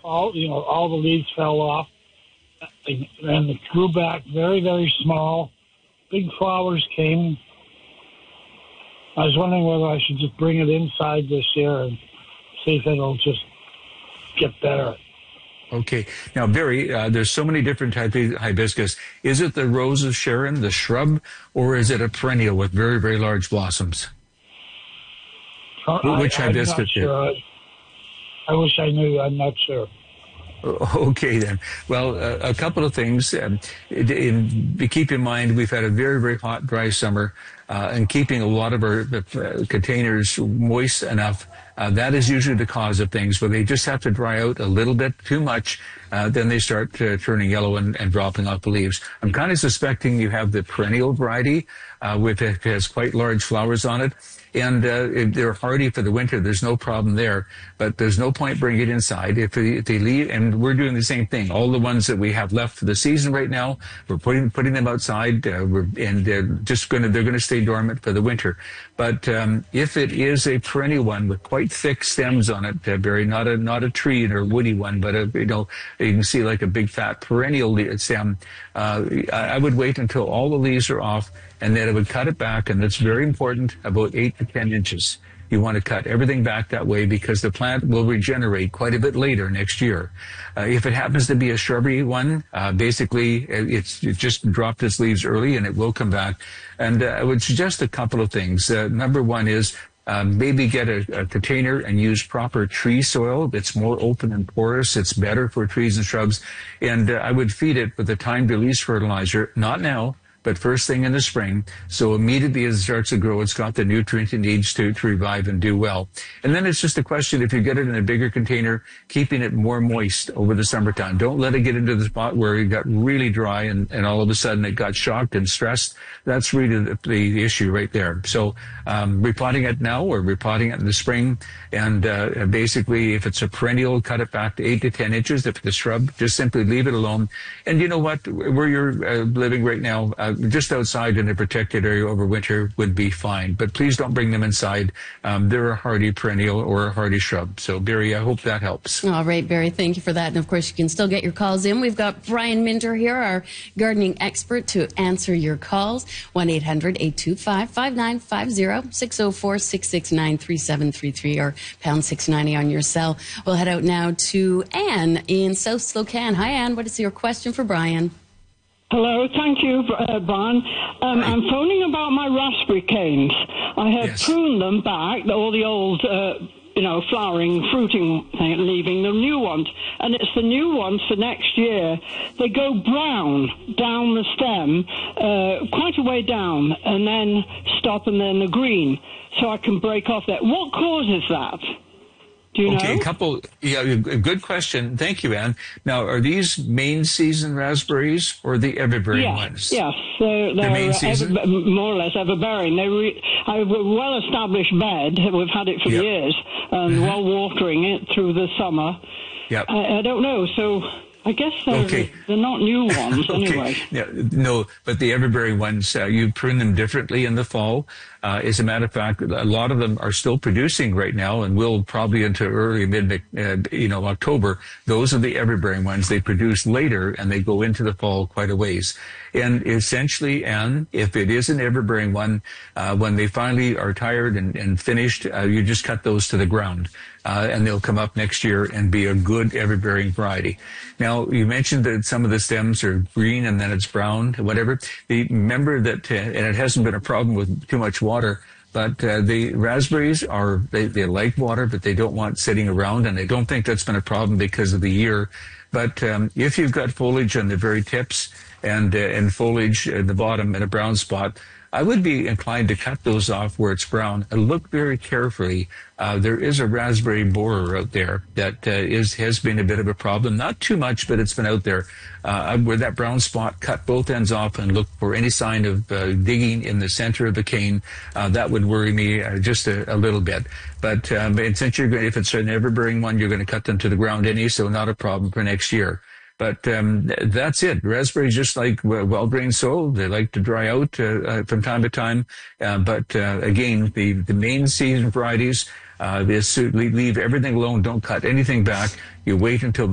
all the leaves fell off, and it grew back very, very small. Big flowers came. I was wondering whether I should just bring it inside this year and see if it'll just get better. Okay. Now, Barry, there's so many different types of hibiscus. Is it the Rose of Sharon, the shrub, or is it a perennial with very, very large blossoms? Which hibiscus? I'm not sure. I wish I knew. I'm not sure. Okay, then. Well, a couple of things. Keep in mind, we've had a very, very hot, dry summer, and keeping a lot of our containers moist enough, that is usually the cause of things, where they just have to dry out a little bit too much, then they start turning yellow and dropping off the leaves. I'm kind of suspecting you have the perennial variety, which has quite large flowers on it. And they're hardy for the winter. There's no problem there. But there's no point bringing it inside. If they leave, and we're doing the same thing. All the ones that we have left for the season right now, we're putting them outside, they're going to stay dormant for the winter. But if it is a perennial one with quite thick stems on it, Barry, not a tree or a woody one, but you can see like a big fat perennial stem. I would wait until all the leaves are off, and then I would cut it back, and that's very important, about 8 to 10 inches. You want to cut everything back that way because the plant will regenerate quite a bit later next year. If it happens to be a shrubbery one, basically it just dropped its leaves early and it will come back. And I would suggest a couple of things. Number one is maybe get a container and use proper tree soil. It's more open and porous. It's better for trees and shrubs. And I would feed it with a timed release fertilizer, not now, but first thing in the spring. So immediately as it starts to grow, it's got the nutrient it needs to revive and do well. And then it's just a question, if you get it in a bigger container, keeping it more moist over the summertime. Don't let it get into the spot where it got really dry and all of a sudden it got shocked and stressed. That's really the issue right there. So repotting it now or repotting it in the spring. And basically, if it's a perennial, cut it back to 8 to 10 inches. If it's a shrub, just simply leave it alone. And you know what? Where you're living right now, just outside in a protected area over winter would be fine. But please don't bring them inside. They're a hardy perennial or a hardy shrub. So, Barry, I hope that helps. All right, Barry, thank you for that. And, of course, you can still get your calls in. We've got Brian Minter here, our gardening expert, to answer your calls. 1-800-825-5950, 604-669-3733, or pound 690 on your cell. We'll head out now to Anne in South Slocan. Hi, Anne. What is your question for Brian? Hello, thank you, Brian. I'm phoning about my raspberry canes. I have pruned them back, all the old, flowering, fruiting thing, leaving the new ones. And it's the new ones for next year. They go brown down the stem, quite a way down, and then stop, and then the green. So I can break off that. What causes that? Do you know? Good question. Thank you, Anne. Now, are these main season raspberries or the everbearing ones? Yes, they're main season? More or less everbearing. I have a well-established bed. We've had it for years, and well watering it through the summer. Yep. I don't know, so I guess they're not new ones anyway. No, but the everbearing ones, you prune them differently in the fall. As a matter of fact, a lot of them are still producing right now and will probably into early, October. Those are the everbearing ones. They produce later and they go into the fall quite a ways. And essentially, Anne, if it is an everbearing one, when they finally are tired and finished, you just cut those to the ground. And they'll come up next year and be a good everbearing variety. Now, you mentioned that some of the stems are green and then it's brown, whatever. Remember that, and it hasn't been a problem with too much water, but the raspberries they like water, but they don't want sitting around, and I don't think that's been a problem because of the year. But if you've got foliage on the very tips and foliage at the bottom and a brown spot, I would be inclined to cut those off where it's brown and look very carefully. There is a raspberry borer out there that has been a bit of a problem. Not too much, but it's been out there. Where that brown spot, cut both ends off and look for any sign of digging in the center of the cane. That would worry me just a little bit. But since if it's an everbearing one, you're going to cut them to the ground so not a problem for next year. But that's it. Raspberries, just like well-drained soil, they like to dry out from time to time. But again, the main season varieties, leave everything alone. Don't cut anything back. You wait until